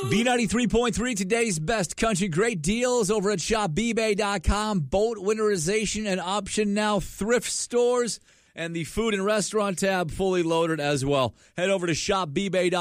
B93.3, today's best country. Great deals over at shopbbay.com. Boat winterization and option now. Thrift stores and the food and restaurant tab fully loaded as well. Head over to shopbbay.com.